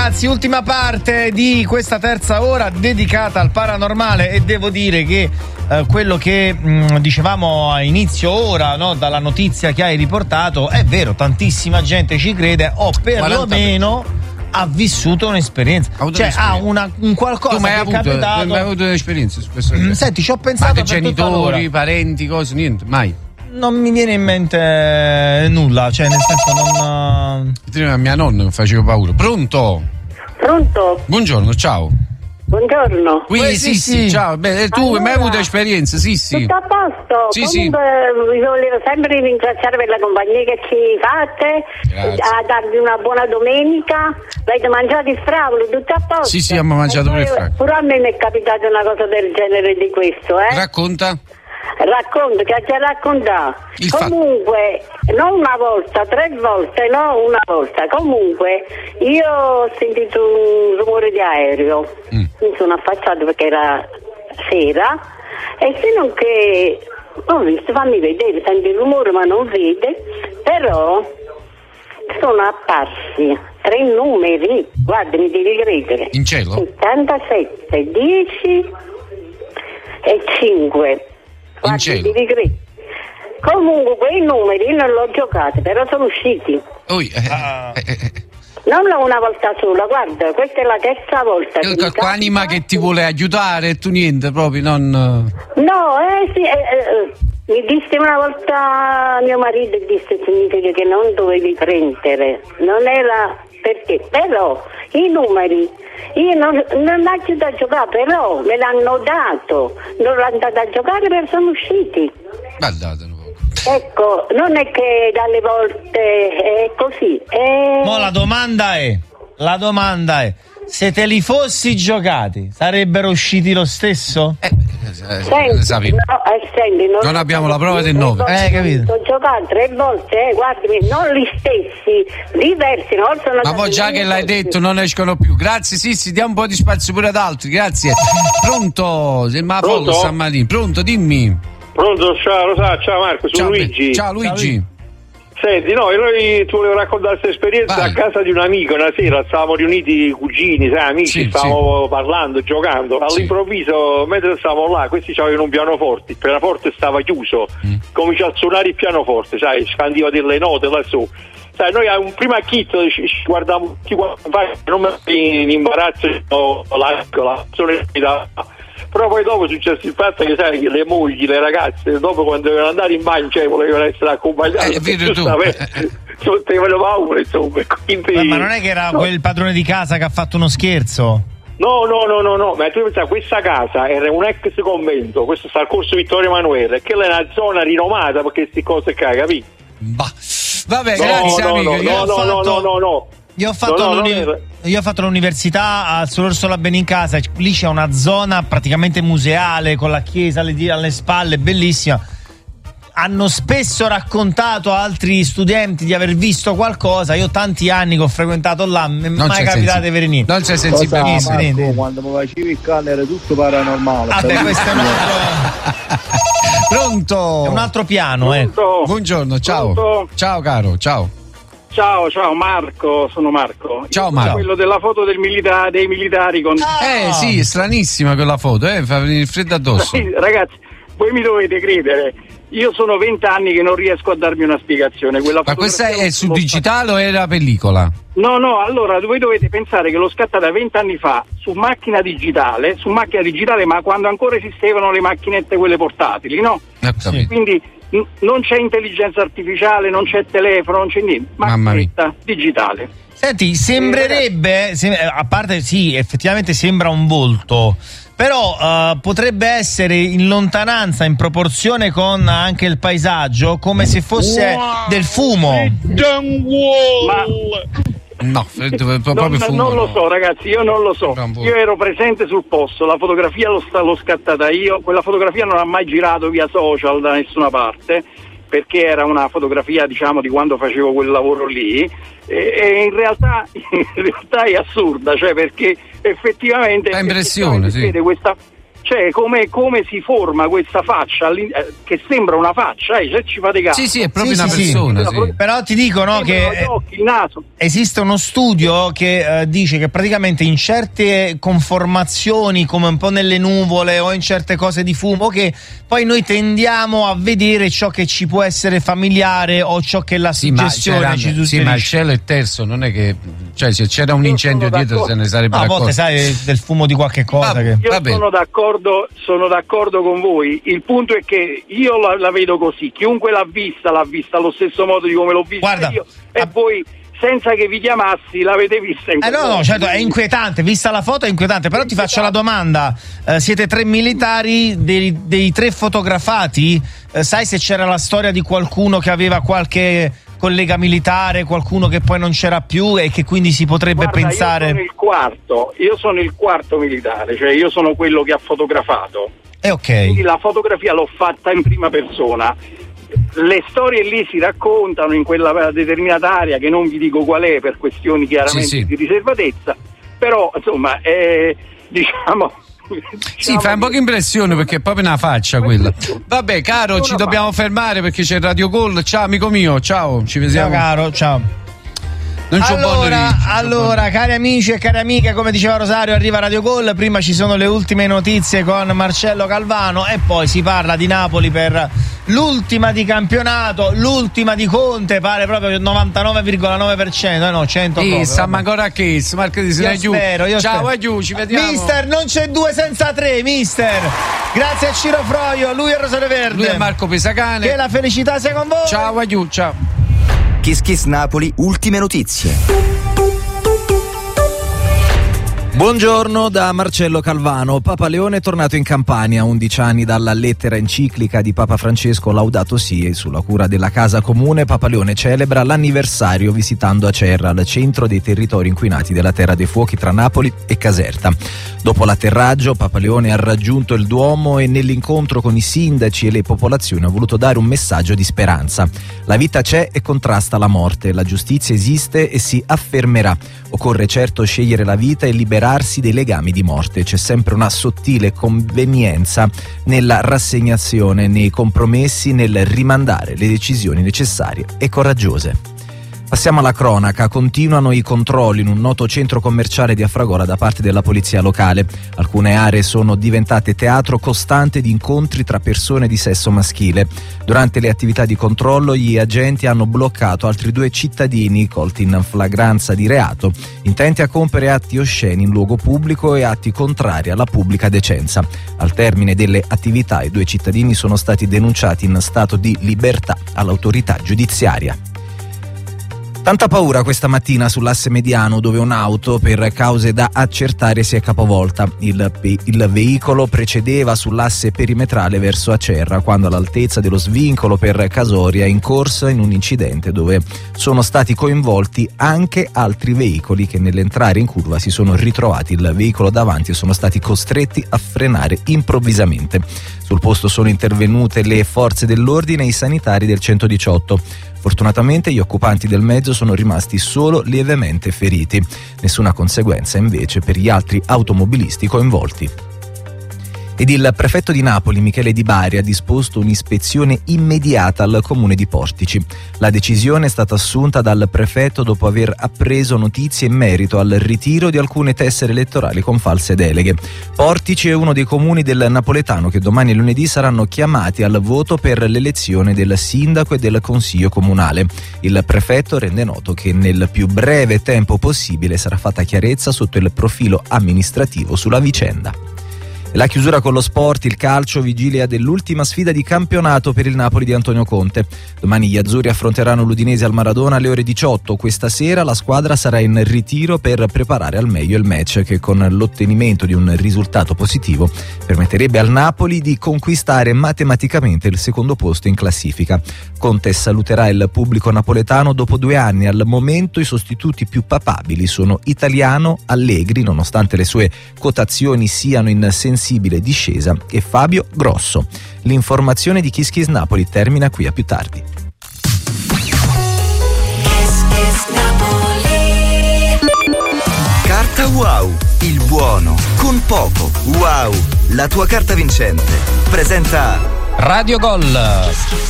Ragazzi, ultima parte di questa terza ora dedicata al paranormale, e devo dire che quello che dicevamo a inizio ora, no, dalla notizia che hai riportato, è vero, tantissima gente ci crede o perlomeno ha vissuto un'esperienza, ha un qualcosa che è capitato. Tu hai avuto un'esperienza su questo? Senti, ci ho pensato per genitori, parenti, cose, niente, mai. Non mi viene in mente nulla, cioè nel senso non. Mia nonna mi faceva paura. Pronto? Buongiorno, ciao. Buongiorno. Qui sì, ciao. Beh, tu hai mai avuto esperienze? Sì. Tutto a posto. Sì. Comunque vi volevo sempre ringraziare per la compagnia che ci fate. Grazie. A darvi una buona domenica. Avete mangiato il fravola, tutto a posto? Sì, abbiamo mangiato pure il fravola. Pure a me mi è capitata una cosa del genere di questo, Racconta. Racconto, che ha già raccontato. Comunque, non una volta, 3 volte, no, una volta. Comunque, io ho sentito un rumore di aereo. Mi sono affacciato perché era sera, e fino che ho visto, fammi vedere, sento il rumore ma non vede, però sono apparsi 3 numeri, guarda, mi devi credere. In cielo? 77, 10 e 5. In cielo? Comunque quei numeri io non l'ho giocati, però sono usciti. Non una volta sola, guarda, questa è la terza volta. Anima che ti vuole aiutare e tu niente, proprio non. No, sì, mi disse una volta mio marito, disse significa che non dovevi prendere, non era perché, però i numeri io non l'ho aiutato a giocare, però me l'hanno dato, non l'ho andato a giocare perché sono usciti. Ecco, non è che dalle volte è così. No, la domanda è, se te li fossi giocati, sarebbero usciti lo stesso? Senti, non abbiamo la prova del 9. Capito? Ho giocato 3 volte, guardami, non gli stessi, diversi. Ma poi già che l'hai detto non escono più. Grazie, sì, diamo un po' di spazio pure ad altri, grazie. Pronto? Pronto? Stamattina. Pronto, dimmi. Pronto, ciao Marco, sono Luigi. Ciao Luigi. Senti, noi ti volevo raccontare questa esperienza. Vai. A casa di un amico, una sera stavamo riuniti cugini, amici, stavamo parlando, giocando. All'improvviso, mentre stavamo là, questi avevano un pianoforte, il pianoforte stava chiuso, cominciò a suonare il pianoforte, scandiva delle note lassù. Noi a un primo acchitto ci guardavamo tutti quanti, non mi in imbarazzo la solennità. Però poi dopo è successo il fatto che sai che le mogli, le ragazze, dopo quando dovevano andare in bagno, volevano essere accompagnate. Avevano paura, insomma. Quindi, ma non è che era quel padrone di casa che ha fatto uno scherzo? No, ma tu pensi, questa casa era un ex convento, questo sta al corso Vittorio Emanuele, che è una zona rinomata perché queste cose qua, capì? Vabbè, grazie amico. No. Io ho fatto l'università al Sull'Orsola Benincasa, lì c'è una zona praticamente museale con la chiesa alle spalle, bellissima. Hanno spesso raccontato a altri studenti di aver visto qualcosa. Io tanti anni che ho frequentato là, non è mai capitato di vedere niente. Non c'è sensibilissimo. Quando mi facevi il cane era tutto paranormale. Questo è un altro. Pronto? È un altro piano, Pronto? Buongiorno, ciao. Pronto? Ciao caro, ciao. Ciao Marco, sono Marco. Ciao Marco. Quello della foto dei militari con. Sì, è stranissima quella foto, fa venire il freddo addosso. Ragazzi, voi mi dovete credere. Io sono 20 anni che non riesco a darmi una spiegazione. Ma questa è su digitale o è la pellicola? No, allora voi dovete pensare che l'ho scattata 20 anni fa su macchina digitale, ma quando ancora esistevano le macchinette quelle portatili, no? Sì. Quindi non c'è intelligenza artificiale, non c'è telefono, non c'è niente, macchinetta digitale. Senti, sembrerebbe, a parte sì, effettivamente sembra un volto, però potrebbe essere in lontananza, in proporzione con anche il paesaggio, come se fosse del fumo. No, proprio fumo. Non lo so, ragazzi, io non lo so. Io ero presente sul posto, la fotografia l'ho scattata io, quella fotografia non ha mai girato via social da nessuna parte, perché era una fotografia, diciamo, di quando facevo quel lavoro lì, e in realtà è assurda, perché effettivamente fa impressione, vede questa cioè come si forma questa faccia che sembra una faccia, se ci fate caso. Sì, è proprio una persona. Sì. Però ti dico, no, che occhi, il naso. Esiste uno studio che dice che praticamente in certe conformazioni, come un po' nelle nuvole o in certe cose di fumo, che poi noi tendiamo a vedere ciò che ci può essere familiare o ciò che la suggestione ci suggerisce. Sì, ma il cielo è terzo, non è che, cioè, se c'era un incendio dietro se ne sarebbe accorto. A volte sai del fumo di qualche cosa. Io sono d'accordo con voi. Il punto è che io la vedo così. Chiunque l'ha vista allo stesso modo di come l'ho vista io, e voi, senza che vi chiamassi, l'avete vista no, certo, è inquietante, vista la foto è inquietante, però ti faccio la domanda, siete 3 militari, dei 3 fotografati, sai se c'era la storia di qualcuno che aveva qualche collega militare, qualcuno che poi non c'era più e che quindi si potrebbe pensare... Io sono il quarto militare, cioè io sono quello che ha fotografato. Ok. Quindi la fotografia l'ho fatta in prima persona. Le storie lì si raccontano in quella determinata area che non vi dico qual è per questioni chiaramente di riservatezza, però insomma diciamo sì, fa un po' impressione perché è proprio una faccia quella. Vabbè caro, ci dobbiamo fermare perché c'è Radio Gol. Ciao amico mio, ciao, ci vediamo. Ciao caro, ciao. Allora, cari amici e cari amiche, come diceva Rosario, arriva Radio Gol. Prima ci sono le ultime notizie con Marcello Calvano e poi si parla di Napoli per l'ultima di campionato, l'ultima di Conte, pare proprio il 99,9%, no, 100 proprio. Ma ancora che io ciao, giù, ci vediamo. Mister, non c'è 2 senza 3, mister. Grazie a Ciro Froio, lui è Rosario Verde. Lui è Marco Pesacane. Che la felicità sia con voi. Ciao, giù, ciao. Kiss Kiss Napoli, ultime notizie. Buongiorno da Marcello Calvano. Papa Leone è tornato in Campania 11 anni dalla lettera enciclica di Papa Francesco Laudato Si sulla cura della casa comune. Papa Leone celebra l'anniversario visitando Acerra, al centro dei territori inquinati della Terra dei Fuochi tra Napoli e Caserta. Dopo l'atterraggio, Papa Leone ha raggiunto il Duomo e nell'incontro con i sindaci e le popolazioni ha voluto dare un messaggio di speranza. La vita c'è e contrasta la morte, la giustizia esiste e si affermerà. Occorre certo scegliere la vita e liberarsi dei legami di morte. C'è sempre una sottile convenienza nella rassegnazione, nei compromessi, nel rimandare le decisioni necessarie e coraggiose. Passiamo alla cronaca. Continuano i controlli in un noto centro commerciale di Afragola da parte della polizia locale. Alcune aree sono diventate teatro costante di incontri tra persone di sesso maschile. Durante le attività di controllo gli agenti hanno bloccato altri 2 cittadini colti in flagranza di reato, intenti a compiere atti osceni in luogo pubblico e atti contrari alla pubblica decenza. Al termine delle attività i 2 cittadini sono stati denunciati in stato di libertà all'autorità giudiziaria. Tanta paura questa mattina sull'asse mediano dove un'auto per cause da accertare si è capovolta. Il veicolo precedeva sull'asse perimetrale verso Acerra quando all'altezza dello svincolo per Casoria è incorsa in un incidente dove sono stati coinvolti anche altri veicoli che nell'entrare in curva si sono ritrovati il veicolo davanti e sono stati costretti a frenare improvvisamente. Sul posto sono intervenute le forze dell'ordine e i sanitari del 118. Fortunatamente gli occupanti del mezzo sono rimasti solo lievemente feriti. Nessuna conseguenza invece per gli altri automobilisti coinvolti. Ed il prefetto di Napoli, Michele Di Bari, ha disposto un'ispezione immediata al comune di Portici. La decisione è stata assunta dal prefetto dopo aver appreso notizie in merito al ritiro di alcune tessere elettorali con false deleghe. Portici è uno dei comuni del napoletano che domani e lunedì saranno chiamati al voto per l'elezione del sindaco e del consiglio comunale. Il prefetto rende noto che nel più breve tempo possibile sarà fatta chiarezza sotto il profilo amministrativo sulla vicenda. E la chiusura con lo sport, il calcio, vigilia dell'ultima sfida di campionato per il Napoli di Antonio Conte. Domani gli azzurri affronteranno l'Udinese al Maradona alle ore 18. Questa sera la squadra sarà in ritiro per preparare al meglio il match che con l'ottenimento di un risultato positivo permetterebbe al Napoli di conquistare matematicamente il secondo posto in classifica. Conte saluterà il pubblico napoletano dopo 2 anni. Al momento i sostituti più papabili sono Italiano, Allegri, nonostante le sue quotazioni siano in sensibile discesa, e Fabio Grosso. L'informazione di Kiss Kiss Napoli termina qui, a più tardi. Carta Carta Wow, il buono con poco. Wow, la tua carta vincente. Presenta Radio Gol.